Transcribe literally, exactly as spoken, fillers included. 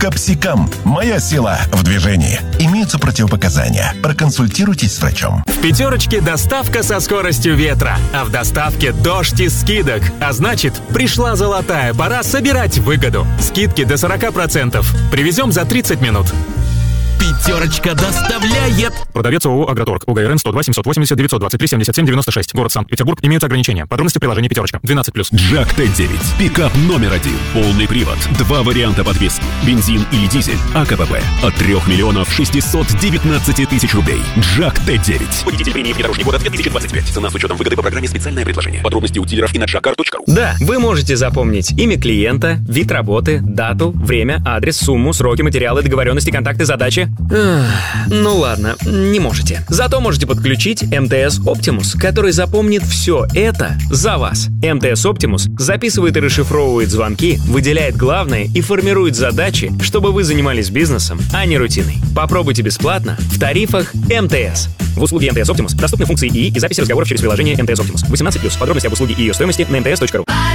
Капсикам. Моя сила в движении. Имеются противопоказания. Проконсультируйтесь с врачом. В пятерочке доставка со скоростью ветра, а в доставке дождь из скидок. А значит, пришла золотая пора собирать выгоду. Скидки до сорок процентов. Привезем за тридцать минут. Пятерочка доставляет. Продавец ООО «Агроторг». УГРН сто два семьсот восемьдесят девятьсот двадцать три семьдесят семь девяносто шесть. Город Санкт-Петербург. Имеются ограничения. Подробности в приложении «Пятерочка». двенадцать плюс. Джак Т девять. Пикап номер один. Полный привод. Два варианта подвески. Бензин или дизель. АКПП. От трех миллионов шестисот девятнадцати тысяч рублей. Джак Т девять. Водитель премии внедорожник года две тысячи двадцать пять. Цена с учетом выгоды по программе «Специальное предложение». Подробности у дилеров и на джакар точка ру. Да, вы можете запомнить имя клиента, вид работы, дату, время, адрес, сумму, сроки, материалы, договоренности, контакты, задачи. Ах, ну ладно, не можете. Зато можете подключить эм тэ эс Optimus, который запомнит все это за вас. эм тэ эс Optimus записывает и расшифровывает звонки, выделяет главное и формирует задачи, чтобы вы занимались бизнесом, а не рутиной. Попробуйте бесплатно в тарифах эм тэ эс. В услуге эм тэ эс Optimus доступны функции ИИ и записи разговоров через приложение эм тэ эс Optimus. восемнадцать плюс. Подробности об услуге и ее стоимости на эм тэ эс точка ру.